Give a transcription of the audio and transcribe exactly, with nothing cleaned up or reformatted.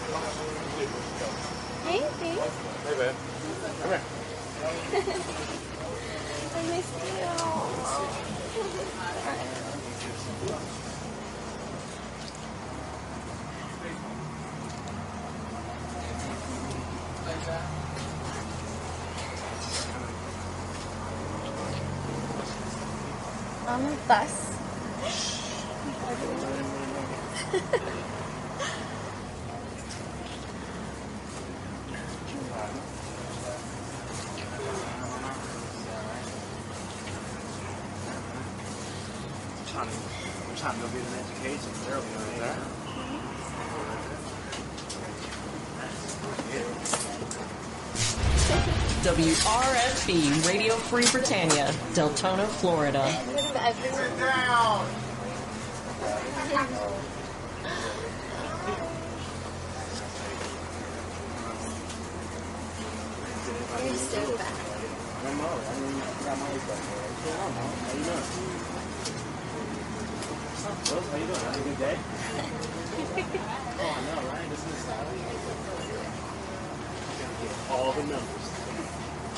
Hey, babe. Hey, babe. Come here. I missed you. On the bus. I'm trying to go get an education early, right? W R F B, Radio Free Britannia, Deltona, Florida. Sit down! You're so bad. No more. I mean, I got my way back. What's going on, Mom? How you doing? What's up, Rose? How you doing? Having a good day? Oh, I know, right? This is all the numbers.